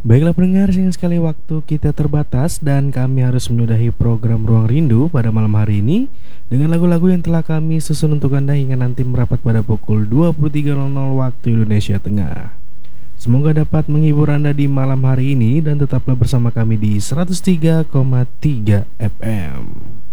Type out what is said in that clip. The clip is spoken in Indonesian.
Baiklah pendengar, sayang sekali waktu kita terbatas dan kami harus menyudahi program Ruang Rindu pada malam hari ini dengan lagu-lagu yang telah kami susun untuk Anda hingga nanti merapat pada pukul 23.00 waktu Indonesia Tengah. Semoga dapat menghibur Anda di malam hari ini dan tetaplah bersama kami di 103,3 FM.